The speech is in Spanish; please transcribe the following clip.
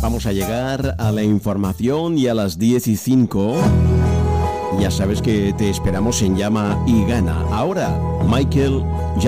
Vamos a llegar a la información y a las 10:05. Ya sabes que te esperamos en Llama y Gana. Ahora, Michael